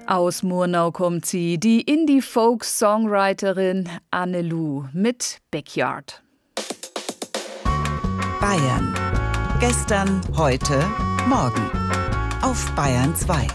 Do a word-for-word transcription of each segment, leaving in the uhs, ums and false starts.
Aus Murnau kommt sie, die Indie-Folk-Songwriterin Anne Lu mit Backyard. Bayern. Gestern, heute, morgen. Auf Bayern zwei.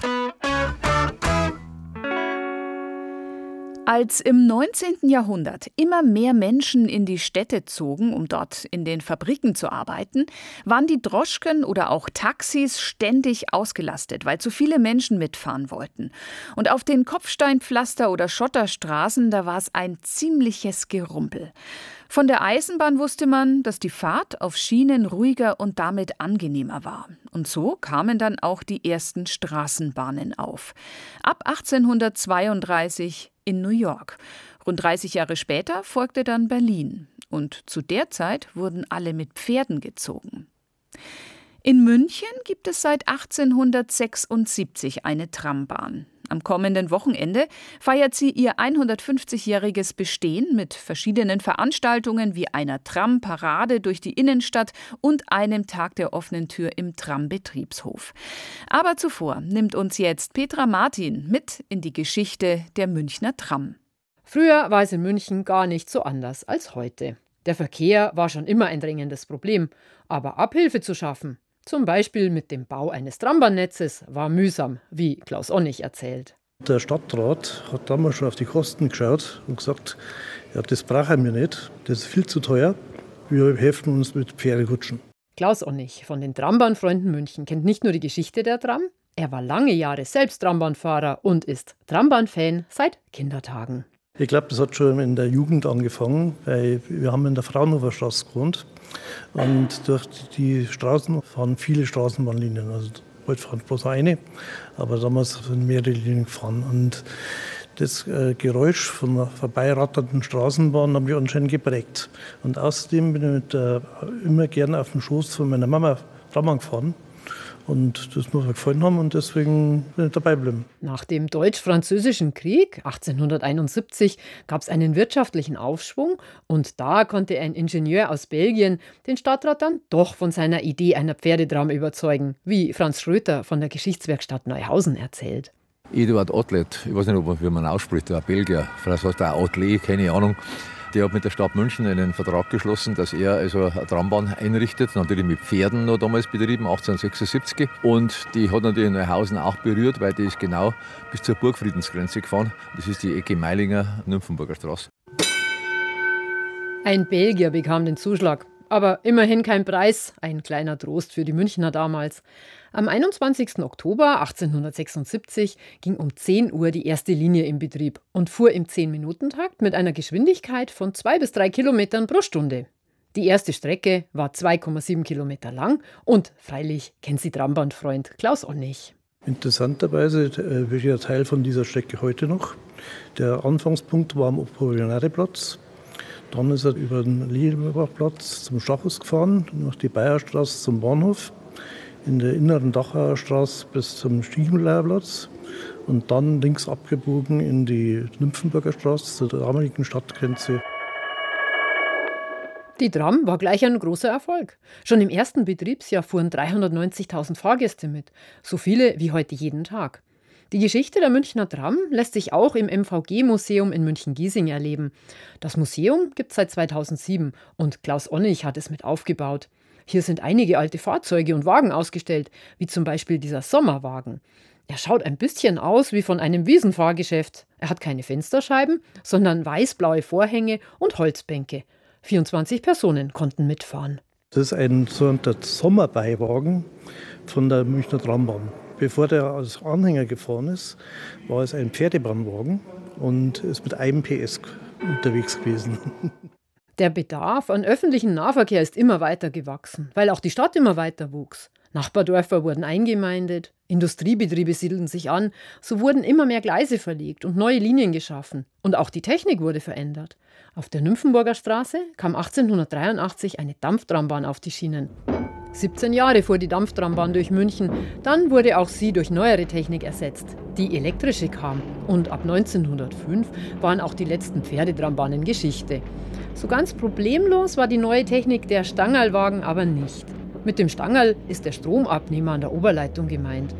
Als im neunzehnten Jahrhundert immer mehr Menschen in die Städte zogen, um dort in den Fabriken zu arbeiten, waren die Droschken oder auch Taxis ständig ausgelastet, weil zu viele Menschen mitfahren wollten. Und auf den Kopfsteinpflaster- oder Schotterstraßen, da war es ein ziemliches Gerumpel. Von der Eisenbahn wusste man, dass die Fahrt auf Schienen ruhiger und damit angenehmer war. Und so kamen dann auch die ersten Straßenbahnen auf. Ab achtzehnhundertzweiunddreißig in New York. Rund dreißig Jahre später folgte dann Berlin. Und zu der Zeit wurden alle mit Pferden gezogen. In München gibt es seit achtzehnhundertsechsundsiebzig eine Trambahn. Am kommenden Wochenende feiert sie ihr hundertfünfzigjähriges Bestehen mit verschiedenen Veranstaltungen wie einer Tramparade durch die Innenstadt und einem Tag der offenen Tür im Trambetriebshof. Aber zuvor nimmt uns jetzt Petra Martin mit in die Geschichte der Münchner Tram. Früher war es in München gar nicht so anders als heute. Der Verkehr war schon immer ein dringendes Problem, aber Abhilfe zu schaffen, zum Beispiel mit dem Bau eines Trambahnnetzes, war mühsam, wie Klaus Onnig erzählt. Der Stadtrat hat damals schon auf die Kosten geschaut und gesagt, ja, das brauchen wir nicht, das ist viel zu teuer, wir helfen uns mit Pferdekutschen. Klaus Onnig von den Trambahnfreunden München kennt nicht nur die Geschichte der Tram, er war lange Jahre selbst Trambahnfahrer und ist Trambahnfan seit Kindertagen. Ich glaube, das hat schon in der Jugend angefangen, weil wir haben in der Fraunhoferstraße gewohnt und durch die Straßen fahren viele Straßenbahnlinien. Also heute fahren bloß eine, aber damals sind mehrere Linien gefahren. Und das äh, Geräusch von einer vorbeiratternden Straßenbahn hat mich anscheinend geprägt. Und außerdem bin ich mit, äh, immer gerne auf dem Schoß von meiner Mama Trambahn gefahren. Und das muss mir gefallen haben und deswegen bin ich dabei geblieben. Nach dem Deutsch-Französischen Krieg achtzehnhunderteinundsiebzig gab es einen wirtschaftlichen Aufschwung und da konnte ein Ingenieur aus Belgien den Stadtrat dann doch von seiner Idee einer Pferdetram überzeugen, wie Franz Schröter von der Geschichtswerkstatt Neuhausen erzählt. Eduard Otlet, ich weiß nicht, wie man ausspricht, ein Belgier, vielleicht heißt er auch Otlet, keine Ahnung. Der hat mit der Stadt München einen Vertrag geschlossen, dass er also eine Trambahn einrichtet, natürlich mit Pferden noch damals betrieben, achtzehnhundertsechsundsiebzig. Und die hat natürlich Neuhausen auch berührt, weil die ist genau bis zur Burgfriedensgrenze gefahren. Das ist die Ecke Meilinger-Nymphenburger Straße. Ein Belgier bekam den Zuschlag, aber immerhin kein Preis, ein kleiner Trost für die Münchner damals. Am einundzwanzigsten Oktober achtzehnhundertsechsundsiebzig ging um zehn Uhr die erste Linie in Betrieb und fuhr im zehn-Minuten-Takt mit einer Geschwindigkeit von zwei bis drei Kilometern pro Stunde. Die erste Strecke war zwei Komma sieben Kilometer lang und freilich kennt sie Trambahnfreund Klaus Onnig. Interessanterweise äh, bin ich ja Teil von dieser Strecke heute noch. Der Anfangspunkt war am Apollinaire-Platz. Dann ist er über den Liebachplatz zum Stachus gefahren, nach die Bayerstraße zum Bahnhof, in der inneren Dachauer Straße bis zum Stiefenleierplatz und dann links abgebogen in die Nymphenburger Straße zur damaligen Stadtgrenze. Die Tram war gleich ein großer Erfolg. Schon im ersten Betriebsjahr fuhren dreihundertneunzigtausend Fahrgäste mit, so viele wie heute jeden Tag. Die Geschichte der Münchner Tram lässt sich auch im M V G-Museum in München-Giesing erleben. Das Museum gibt es seit zweitausendsieben und Klaus Onnig hat es mit aufgebaut. Hier sind einige alte Fahrzeuge und Wagen ausgestellt, wie zum Beispiel dieser Sommerwagen. Er schaut ein bisschen aus wie von einem Wiesenfahrgeschäft. Er hat keine Fensterscheiben, sondern weiß-blaue Vorhänge und Holzbänke. vierundzwanzig Personen konnten mitfahren. Das ist ein sogenannter Sommerbeiwagen von der Münchner Trambahn. Bevor der als Anhänger gefahren ist, war es ein Pferdebahnwagen und ist mit einem P S unterwegs gewesen. Der Bedarf an öffentlichem Nahverkehr ist immer weiter gewachsen, weil auch die Stadt immer weiter wuchs. Nachbardörfer wurden eingemeindet, Industriebetriebe siedelten sich an, so wurden immer mehr Gleise verlegt und neue Linien geschaffen. Und auch die Technik wurde verändert. Auf der Nymphenburger Straße kam achtzehnhundertdreiundachtzig eine Dampftrambahn auf die Schienen. siebzehn Jahre fuhr die Dampftrambahn durch München, dann wurde auch sie durch neuere Technik ersetzt. Die elektrische kam und ab neunzehnhundertfünf waren auch die letzten Pferdetrambanen Geschichte. So ganz problemlos war die neue Technik der Stangerlwagen aber nicht. Mit dem Stangerl ist der Stromabnehmer an der Oberleitung gemeint.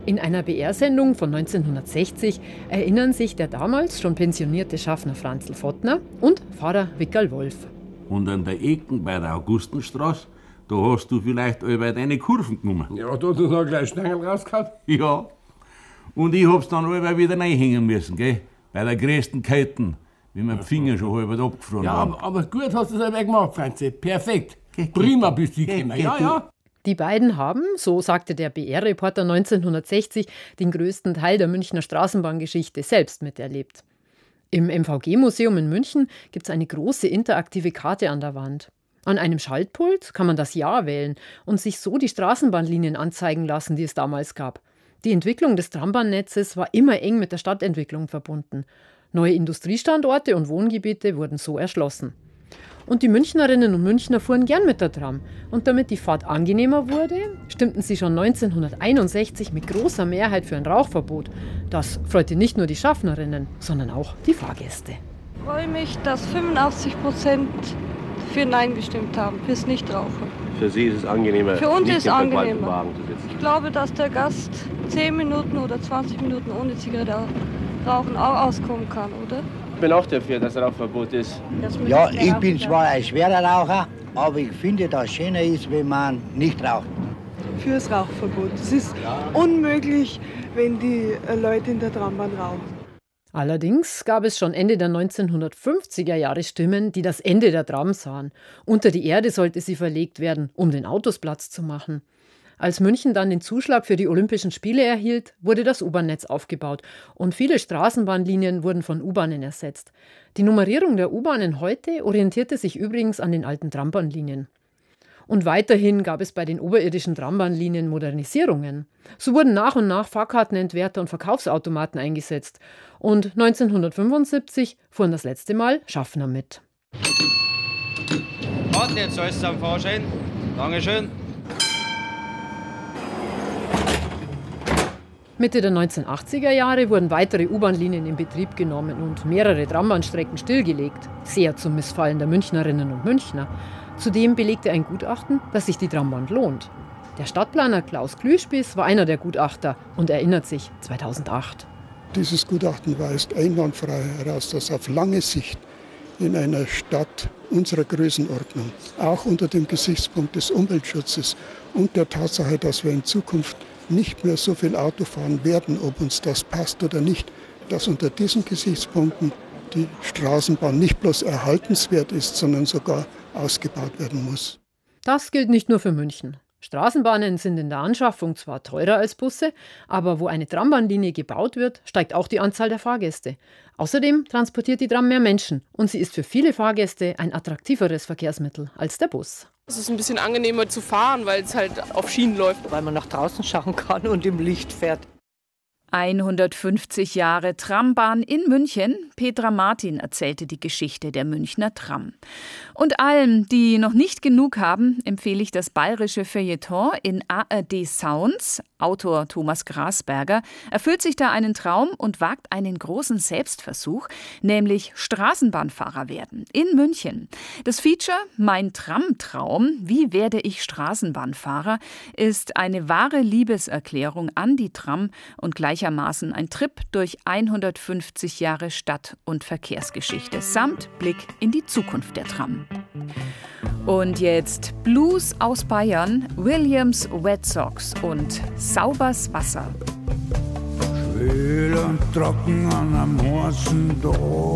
In einer B R-Sendung von neunzehnhundertsechzig erinnern sich der damals schon pensionierte Schaffner Franzl Fottner und Pfarrer Wickerl Wolf. Und an der Ecken bei der Augustenstraße, da hast du vielleicht allweil deine Kurven genommen. Ja, da hast du noch gleich Stangen rausgehauen. Ja. Und ich hab's dann allweil wieder reinhängen müssen, gell? Bei der größten Kälte, wie mein Finger schon halb abgefroren Ja, war. aber, aber gut hast du es selber gemacht, Franzi. Perfekt. Prima bist du gekommen. Ja, ja. Die beiden haben, so sagte der B R-Reporter neunzehnhundertsechzig, den größten Teil der Münchner Straßenbahngeschichte selbst miterlebt. Im M V G-Museum in München gibt es eine große interaktive Karte an der Wand. An einem Schaltpult kann man das Jahr wählen und sich so die Straßenbahnlinien anzeigen lassen, die es damals gab. Die Entwicklung des Trambahnnetzes war immer eng mit der Stadtentwicklung verbunden. Neue Industriestandorte und Wohngebiete wurden so erschlossen. Und die Münchnerinnen und Münchner fuhren gern mit der Tram. Und damit die Fahrt angenehmer wurde, stimmten sie schon neunzehnhunderteinundsechzig mit großer Mehrheit für ein Rauchverbot. Das freute nicht nur die Schaffnerinnen, sondern auch die Fahrgäste. Ich freue mich, dass fünfundachtzig Prozent für Nein gestimmt haben, fürs Nichtrauchen. Für Sie ist es angenehmer, für uns nicht ist im angenehmer. verqualmten Wagen zu sitzen. Ich glaube, dass der Gast zehn Minuten oder zwanzig Minuten ohne Zigarette rauchen auch auskommen kann, oder? Ich bin auch dafür, dass Rauchverbot ist. Ja, ich bin zwar ein schwerer Raucher, aber ich finde, dass es schöner ist, wenn man nicht raucht. Fürs Rauchverbot. Es ist unmöglich, wenn die Leute in der Trambahn rauchen. Allerdings gab es schon Ende der neunzehnhundertfünfziger Jahre Stimmen, die das Ende der Tram sahen. Unter die Erde sollte sie verlegt werden, um den Autos Platz zu machen. Als München dann den Zuschlag für die Olympischen Spiele erhielt, wurde das U-Bahn-Netz aufgebaut und viele Straßenbahnlinien wurden von U-Bahnen ersetzt. Die Nummerierung der U-Bahnen heute orientierte sich übrigens an den alten Trambahnlinien. Und weiterhin gab es bei den oberirdischen Trambahnlinien Modernisierungen. So wurden nach und nach Fahrkartenentwerter und Verkaufsautomaten eingesetzt. Und neunzehnhundertfünfundsiebzig fuhren das letzte Mal Schaffner mit. Warte, jetzt sollst du am Fahrschein. Dankeschön. Mitte der neunzehnhundertachtziger Jahre wurden weitere U-Bahn-Linien in Betrieb genommen und mehrere Trambahnstrecken stillgelegt. Sehr zum Missfallen der Münchnerinnen und Münchner. Zudem belegte ein Gutachten, dass sich die Trambahn lohnt. Der Stadtplaner Klaus Klüspis war einer der Gutachter und erinnert sich zweitausendacht. Dieses Gutachten weist einwandfrei heraus, dass auf lange Sicht in einer Stadt unserer Größenordnung, auch unter dem Gesichtspunkt des Umweltschutzes und der Tatsache, dass wir in Zukunft nicht mehr so viel Auto fahren werden, ob uns das passt oder nicht, dass unter diesen Gesichtspunkten die Straßenbahn nicht bloß erhaltenswert ist, sondern sogar ausgebaut werden muss. Das gilt nicht nur für München. Straßenbahnen sind in der Anschaffung zwar teurer als Busse, aber wo eine Trambahnlinie gebaut wird, steigt auch die Anzahl der Fahrgäste. Außerdem transportiert die Tram mehr Menschen und sie ist für viele Fahrgäste ein attraktiveres Verkehrsmittel als der Bus. Es ist ein bisschen angenehmer zu fahren, weil es halt auf Schienen läuft. Weil man nach draußen schauen kann und im Licht fährt. hundertfünfzig Jahre Trambahn in München. Petra Martin erzählte die Geschichte der Münchner Tram. Und allen, die noch nicht genug haben, empfehle ich das bayerische Feuilleton in A R D Sounds. Autor Thomas Grasberger erfüllt sich da einen Traum und wagt einen großen Selbstversuch, nämlich Straßenbahnfahrer werden in München. Das Feature Mein Tramtraum, wie werde ich Straßenbahnfahrer, ist eine wahre Liebeserklärung an die Tram und gleichermaßen ein Trip durch hundertfünfzig Jahre Stadt- und Verkehrsgeschichte samt Blick in die Zukunft der Tram. Und jetzt Blues aus Bayern, Williams Wet Sox und Saubers Wasser. Schwül und trocken an einem heißen Tag.